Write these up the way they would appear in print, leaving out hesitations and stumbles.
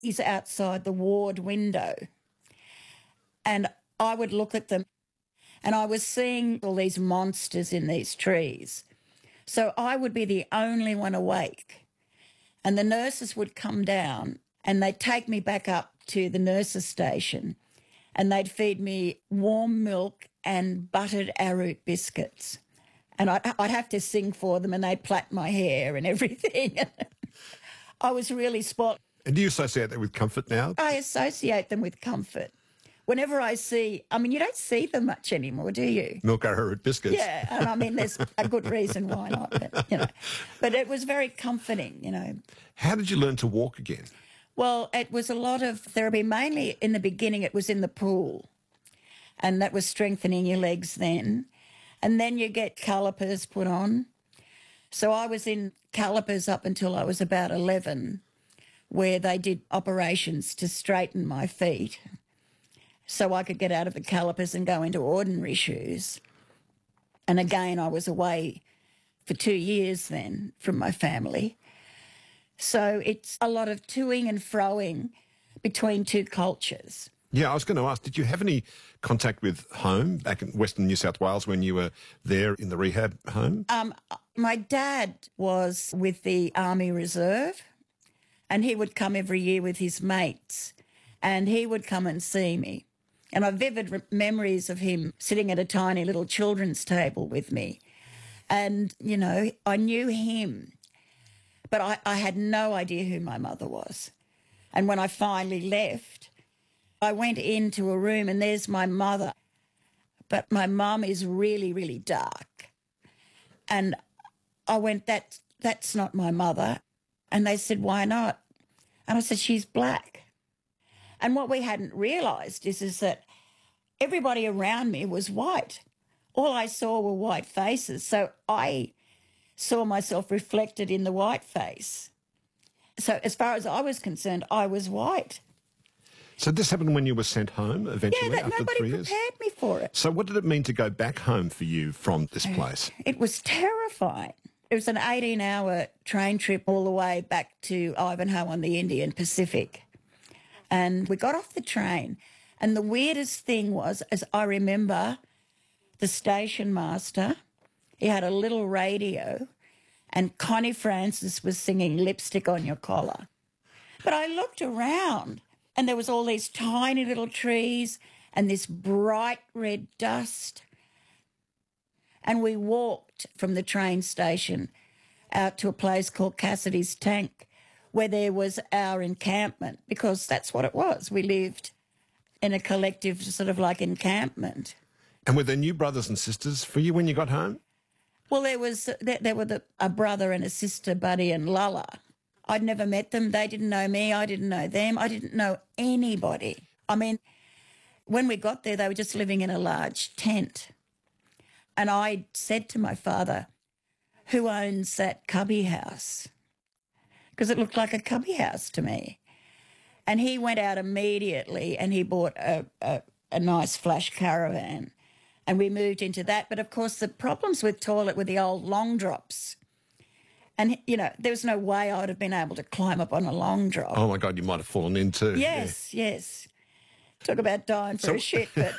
is outside the ward window. And I would look at them and I was seeing all these monsters in these trees. So I would be the only one awake. And the nurses would come down and they'd take me back up to the nurses' station and they'd feed me warm milk and buttered arrowroot biscuits. And I'd have to sing for them and they'd plait my hair and everything. I was really spoiled. And do you associate that with comfort now? I associate them with comfort. Whenever I see, I mean, you don't see them much anymore, do you? Milk arrowroot biscuits. Yeah, and I mean, there's a good reason why not, But it was very comforting. How did you learn to walk again? Well, it was a lot of therapy. Mainly in the beginning, it was in the pool, and that was strengthening your legs then. And then you get calipers put on. So I was in calipers up until I was about 11, where they did operations to straighten my feet so I could get out of the calipers and go into ordinary shoes. And again, I was away for 2 years then from my family. So it's a lot of toing and froing between two cultures. Yeah, I was going to ask, did you have any contact with home back in Western New South Wales when you were there in the rehab home? My dad was with the Army Reserve and he would come every year with his mates and he would come and see me. And I have vivid memories of him sitting at a tiny little children's table with me. And, I knew him, but I had no idea who my mother was. And when I finally left, I went into a room and there's my mother. But my mum is really, really dark. And I went, that's not my mother. And they said, why not? And I said, she's black. And what we hadn't realised is that everybody around me was white. All I saw were white faces. So I saw myself reflected in the white face. So as far as I was concerned, I was white. So this happened when you were sent home eventually after 3 years? Nobody prepared me for it. So what did it mean to go back home for you from this place? It was terrifying. It was an 18-hour train trip all the way back to Ivanhoe on the Indian Pacific. And we got off the train, and the weirdest thing was, as I remember, the station master, he had a little radio, and Connie Francis was singing Lipstick on Your Collar. But I looked around, and there was all these tiny little trees and this bright red dust. And we walked from the train station out to a place called Cassidy's Tank, where there was our encampment, because that's what it was. We lived in a collective sort of like encampment. And were there new brothers and sisters for you when you got home? Well, there were a brother and a sister, Buddy and Lulla. I'd never met them. They didn't know me. I didn't know them. I didn't know anybody. I mean, when we got there, they were just living in a large tent. And I said to my father, who owns that cubby house? Because it looked like a cubby house to me. And he went out immediately and he bought a nice flash caravan and we moved into that. But, of course, the problems with toilet were the old long drops. And, there was no way I would have been able to climb up on a long drop. Oh, my God, you might have fallen in too. Yes. Talk about dying for a shit, but,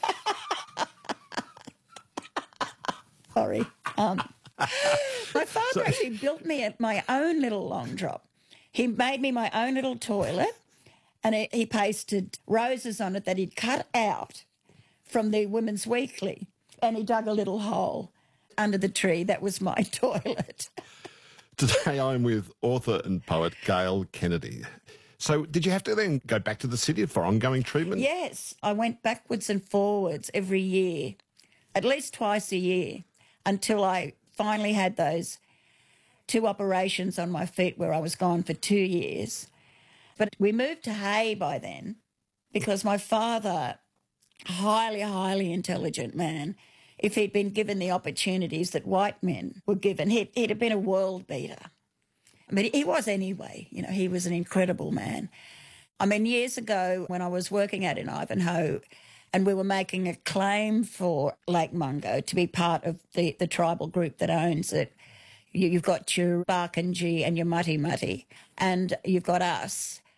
Sorry. My father actually built me my own little long drop. He made me my own little toilet and he pasted roses on it that he'd cut out from the Women's Weekly, and he dug a little hole under the tree. That was my toilet. Today I'm with author and poet Gail Kennedy. So did you have to then go back to the city for ongoing treatment? Yes, I went backwards and forwards every year, at least twice a year, until I finally had those 2 operations on my feet where I was gone for 2 years. But we moved to Hay by then because my father, highly, highly intelligent man, if he'd been given the opportunities that white men were given, he'd have been a world beater. But he was anyway. He was an incredible man. I mean, years ago when I was working out in Ivanhoe and we were making a claim for Lake Mungo to be part of the tribal group that owns it, you've got your Barkindji and your Mutti Mutti, and you've got us.